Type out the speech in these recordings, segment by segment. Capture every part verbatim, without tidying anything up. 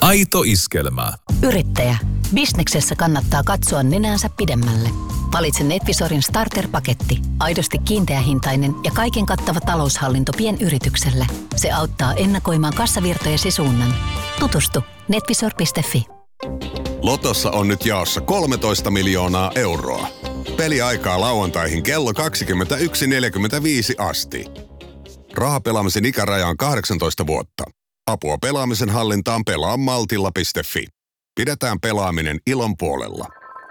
Aito iskelmä. Yrittäjä. Bisneksessä kannattaa katsoa nenänsä pidemmälle. Valitse Netvisorin starter-paketti. Aidosti kiinteähintainen ja kaiken kattava taloushallinto pienyritykselle. Se auttaa ennakoimaan kassavirtojesi suunnan. Tutustu netvisor piste fi. Lotossa on nyt jaossa kolmetoista miljoonaa euroa. Peliaikaa lauantaihin kello kaksikymmentäyksi neljäkymmentäviisi asti. Rahapelaamisen ikäraja on kahdeksantoista vuotta. Apua pelaamisen hallintaan pelaa maltilla piste fi. Pidetään pelaaminen ilon puolella.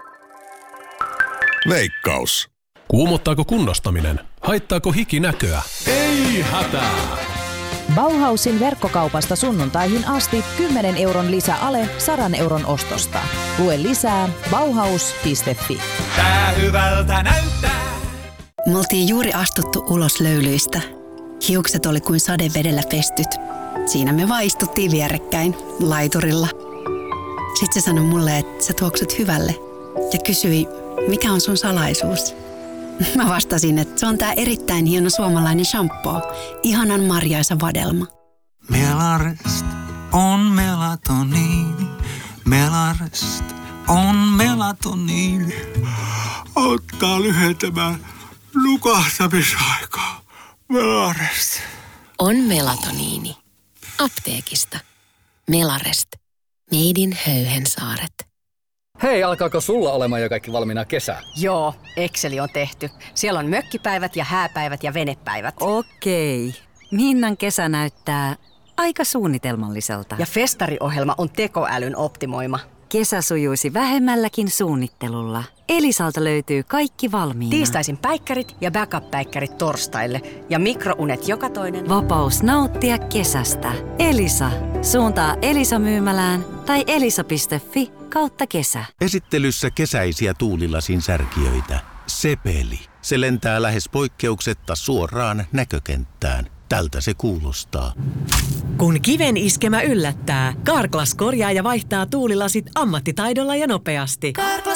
Veikkaus. Kuumottaako kunnostaminen? Haittaako hiki näköä? Ei hätää! Bauhausin verkkokaupasta sunnuntaihin asti kymmenen euron lisäale sadan euron ostosta. Lue lisää bauhaus piste fi. Tää hyvältä näyttää. Me oltiin juuri astuttu ulos löylyistä. Hiukset oli kuin sadevedellä pestyt. Siinä me vaan istuttiin vierekkäin, laiturilla. Sitten se sanoi mulle, että sä tuoksut hyvälle. Ja kysyi, mikä on sun salaisuus? Mä vastasin, että se on tää erittäin hieno suomalainen shampoo. Ihanan marjaisa vadelma. Melarest on melatoniini. Melarest on melatoniini. Auttaa lyhentämään nukahtamisaikaa. Melarest. On melatoniini. Apteekista. Melarest. Made in Höyhensaaret. Hei, alkaako sulla olemaan jo kaikki valmiina kesää? Joo, Exceli on tehty. Siellä on mökkipäivät ja hääpäivät ja venepäivät. Okei. Minnan kesä näyttää aika suunnitelmalliselta. Ja festariohjelma on tekoälyn optimoima. Kesä sujuisi vähemmälläkin suunnittelulla. Elisalta löytyy kaikki valmiina. Tiistaisin päikkärit ja backup-päikkärit torstaille. Ja mikrounet joka toinen. Vapaus nauttia kesästä. Elisa. Suuntaa Elisa-myymälään tai elisa piste fi kautta kesä. Esittelyssä kesäisiä tuulilasin särkijöitä. Sepeli. Se lentää lähes poikkeuksetta suoraan näkökenttään. Tältä se kuulostaa. Kun kiven iskemä yllättää, Carglass korjaa ja vaihtaa tuulilasit ammattitaidolla ja nopeasti.